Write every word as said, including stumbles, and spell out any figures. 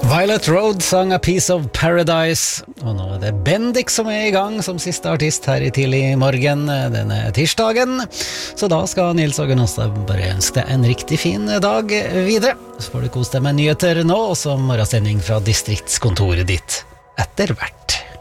Violet Road sang A Piece of Paradise, og nå er det Bendik som er i gang som siste artist her i tidlig morgen denne tirsdagen. Så da skal Nils Åge Nåstad bare ønske deg en riktig fin dag videre. Så får du kose deg med nyheter nå, og så morgensending fra distriktskontoret ditt etter hvert.